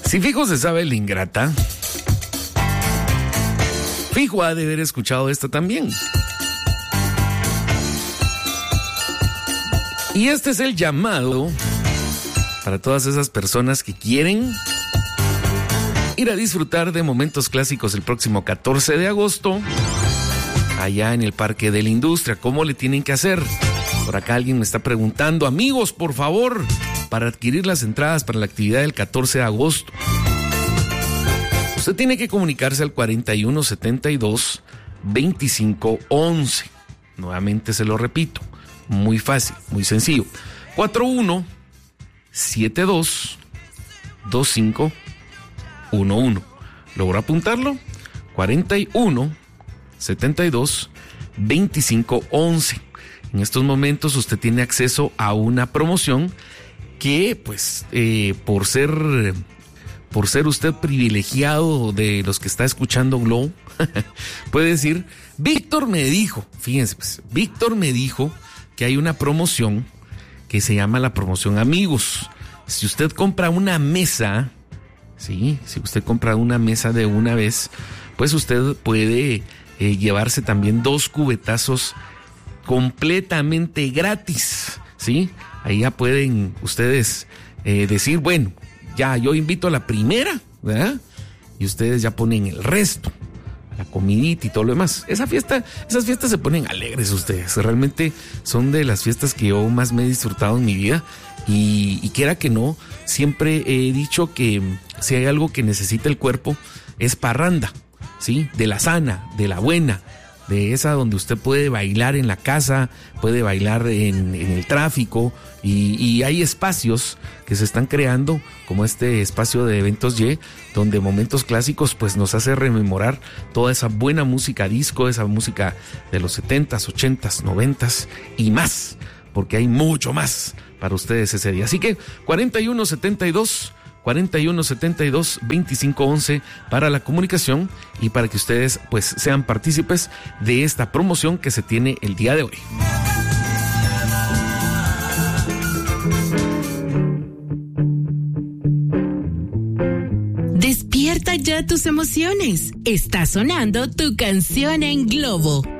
Si fijo se sabe la ingrata, fijo ha de haber escuchado esta también. Y este es el llamado para todas esas personas que quieren ir a disfrutar de momentos clásicos el próximo 14 de agosto, allá en el Parque de la Industria. ¿Cómo le tienen que hacer? Por acá alguien me está preguntando, amigos, por favor, para adquirir las entradas para la actividad del 14 de agosto. Usted tiene que comunicarse al 4172-2511. Nuevamente se lo repito, muy fácil, muy sencillo. 4172-2511. ¿Logró apuntarlo? 4172-2511. En estos momentos usted tiene acceso a una promoción que, pues, por ser usted privilegiado de los que está escuchando Globo, puede decir, Víctor me dijo, fíjense, pues, Víctor me dijo que hay una promoción que se llama la promoción Amigos. Si usted compra una mesa, ¿sí? Si usted compra una mesa de una vez, pues usted puede llevarse también 2 cubetazos completamente gratis, ¿sí? Ahí ya pueden ustedes decir, bueno, ya yo invito a la primera, ¿verdad? Y ustedes ya ponen el resto, la comidita y todo lo demás. Esas fiestas se ponen alegres ustedes. Realmente son de las fiestas que yo más me he disfrutado en mi vida. Y quiera que no, siempre he dicho que si hay algo que necesita el cuerpo es parranda, ¿sí? De la sana, de la buena, de esa donde usted puede bailar en la casa, puede bailar en el tráfico, y hay espacios que se están creando, como este espacio de Eventos Y, donde Momentos Clásicos pues nos hace rememorar toda esa buena música disco, esa música de los 70s, 80s, 90s y más, porque hay mucho más para ustedes ese día. Así que 4172-2511 para la comunicación y para que ustedes pues sean partícipes de esta promoción que se tiene el día de hoy. Despierta ya tus emociones. Está sonando tu canción en Globo.